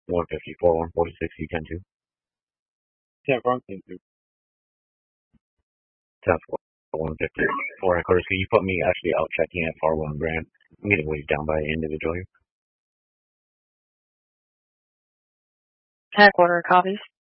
154, 146, you can too. 10-4, 10 for 154 headquarters. Can you put me actually out checking at Farwell and Grant? I'm getting waved down by an individual here. Headquarters copies.